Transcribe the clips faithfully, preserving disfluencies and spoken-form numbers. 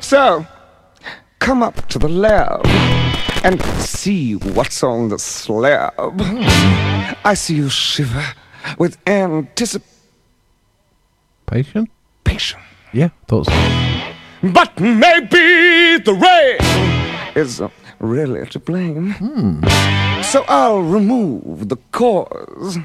So, come up to the lab and see what's on the slab. I see you shiver with anticipation. Patient? Patient. Yeah, thought so. But maybe the rain is uh, really to blame. Hmm. So I'll remove the cause.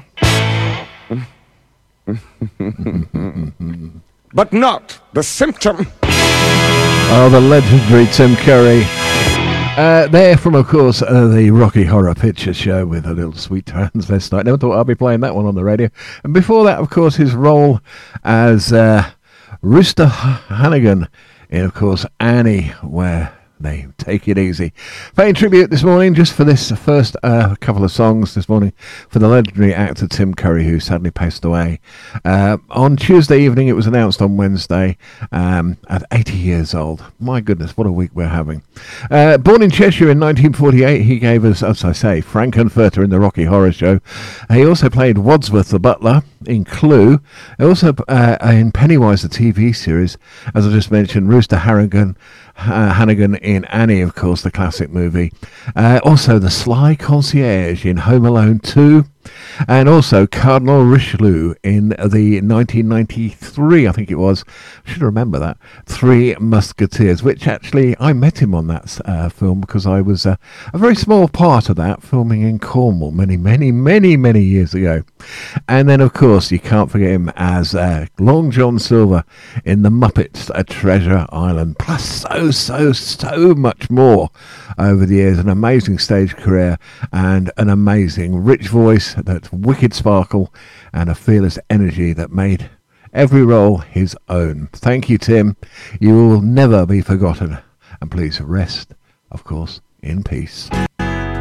But not the symptom. Oh, the legendary Tim Curry. Uh, they're from, of course, uh, the Rocky Horror Picture Show with a little sweet transvestite. Never thought I'd be playing that one on the radio. And before that, of course, his role as uh, Rooster Hannigan in, of course, Annie, where they take it easy. Paying tribute this morning, just for this first uh, couple of songs this morning, for the legendary actor Tim Curry, who sadly passed away. Uh, on Tuesday evening, it was announced on Wednesday, um, at eighty years old. My goodness, what a week we're having. Uh, born in Cheshire in nineteen forty-eight, he gave us, as I say, Frankenfurter in the Rocky Horror Show. He also played Wadsworth the Butler in Clue. Also uh, in Pennywise, the T V series, as I just mentioned, Rooster Harrigan, Uh, Hannigan in Annie, of course, the classic movie. Uh, also, the Sly Concierge in Home Alone two. And also Cardinal Richelieu in the nineteen ninety-three, I think it was. I should remember that. Three Musketeers, which actually I met him on that uh, film because I was uh, a very small part of that, filming in Cornwall many, many, many, many years ago. And then, of course, you can't forget him as uh, Long John Silver in The Muppets at Treasure Island. Plus so, so, so much more over the years. An amazing stage career and an amazing rich voice, that wicked sparkle and a fearless energy that made every role his own. Thank you, Tim. You will never be forgotten. And please rest, of course, in peace.